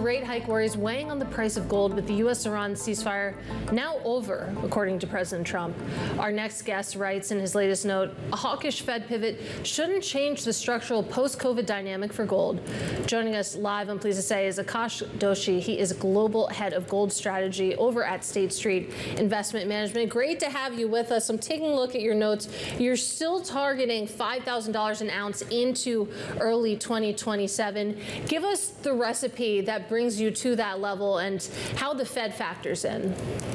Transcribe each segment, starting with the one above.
rate hike worries weighing on the price of gold with the U.S.-Iran ceasefire now over, according to President Trump. Our next guest writes in his latest note, a hawkish Fed pivot shouldn't change the structural post-COVID dynamic for gold. Joining us live, I'm pleased to say, is Akash Doshi. He is global head of gold strategy over at State Street Investment Management. Great to have you with us. I'm taking a look at your notes. You're still targeting $5,000 an ounce into early 2027. Give us the recipe that brings you to that level and how the Fed factors in.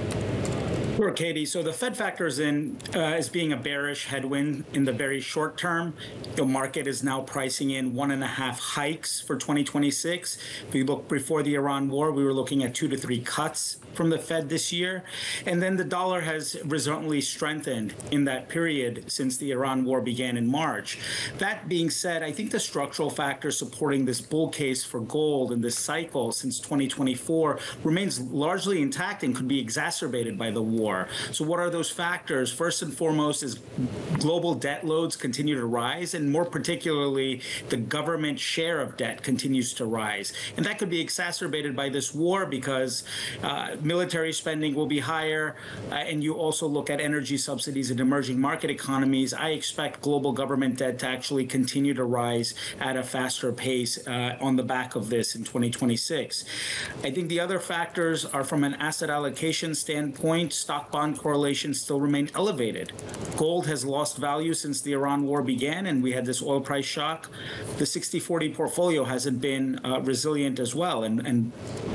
Sure, Katie. So the Fed factors in as being a bearish headwind in the very short term. The market is now pricing in 1.5 hikes for 2026. If we look before the Iran war, we were looking at 2 to 3 cuts from the Fed this year. And then the dollar has resultantly strengthened in that period since the Iran war began in March. That being said, I think the structural factors supporting this bull case for gold in this cycle since 2024 remains largely intact and could be exacerbated by the war. So what are those factors? First and foremost is global debt loads continue to rise, and more particularly, the government share of debt continues to rise. And that could be exacerbated by this war because military spending will be higher, and you also look at energy subsidies in emerging market economies. I expect global government debt to actually continue to rise at a faster pace on the back of this in 2026. I think the other factors are from an asset allocation standpoint. Stock-bond correlations still remain elevated. Gold has lost value since the Iran war began, and we had this oil price shock. The 60-40 portfolio hasn't been resilient as well, and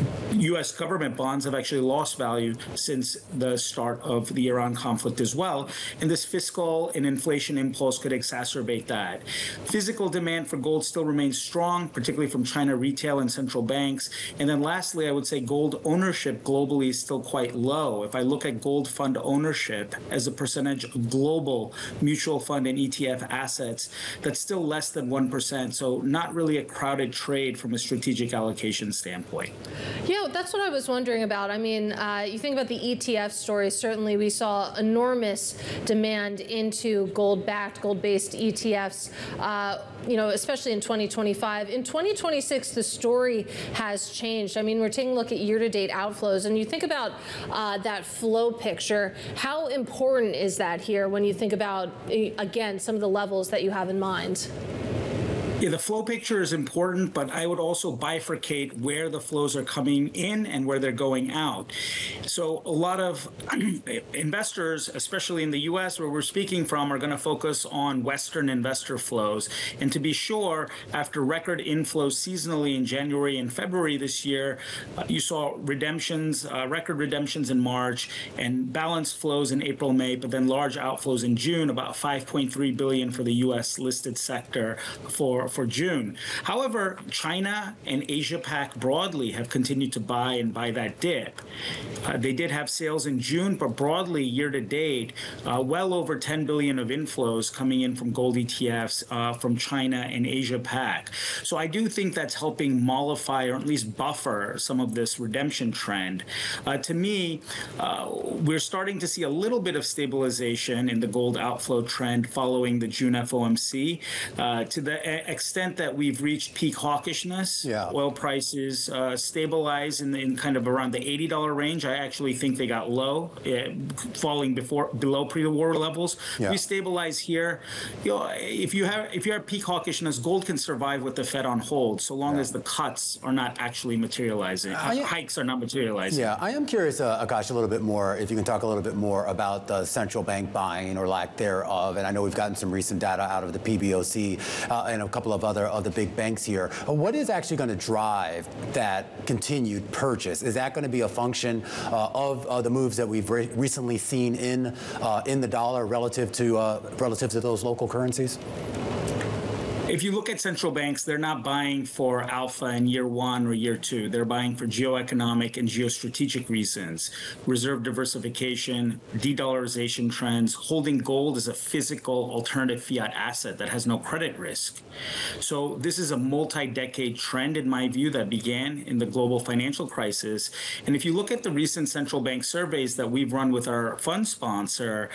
U.S. government bonds have actually lost value since the start of the Iran conflict as well. And this fiscal and inflation impulse could exacerbate that. Physical demand for gold still remains strong, particularly from China retail and central banks. And then lastly, I would say gold ownership globally is still quite low. If I look at gold fund ownership as a percentage of global mutual fund and ETF assets, that's still less than 1%. So not really a crowded trade from a strategic allocation standpoint. Yeah, that's what I was wondering about. I mean, you think about the ETF story. Certainly, we saw enormous demand into gold-backed, gold-based ETFs, especially in 2025. In 2026, the story has changed. I mean, we're taking a look at year-to-date outflows, and you think about that flow picture. How important is that here when you think about, again, some of the levels that you have in mind? Yeah, the flow picture is important, but I would also bifurcate where the flows are coming in and where they're going out. So a lot of investors, especially in the U.S. where we're speaking from, are going to focus on Western investor flows. And to be sure, after record inflows seasonally in January and February this year, you saw redemptions, record redemptions in March and balanced flows in April, May, but then large outflows in June, about $5.3 billion for the U.S. listed sector for June. However, China and Asia-Pac broadly have continued to buy and buy that dip. They did have sales in June, but broadly year-to-date, well over $10 billion of inflows coming in from gold ETFs from China and Asia-Pac. So I do think that's helping mollify or at least buffer some of this redemption trend. To me, we're starting to see a little bit of stabilization in the gold outflow trend following the June FOMC. To the extent that we've reached peak hawkishness, oil prices stabilize in kind of around the $80 range. I actually think they got low, falling below pre-war levels. We stabilize here. If you have peak hawkishness, gold can survive with the Fed on hold, so long as the cuts are not actually materializing, hikes are not materializing. Yeah, I am curious, Akash, a little bit more, if you can talk a little bit more about the central bank buying or lack thereof. And I know we've gotten some recent data out of the PBOC and a couple of other of the big banks here. What is actually going to drive that continued purchase? Is that going to be a function of the moves that we've recently seen in the dollar relative to those local currencies? If you look at central banks, they're not buying for alpha in year 1 or year 2. They're buying for geoeconomic and geostrategic reasons, reserve diversification, de-dollarization trends, holding gold as a physical alternative fiat asset that has no credit risk. So this is a multi-decade trend, in my view, that began in the global financial crisis. And if you look at the recent central bank surveys that we've run with our fund sponsor,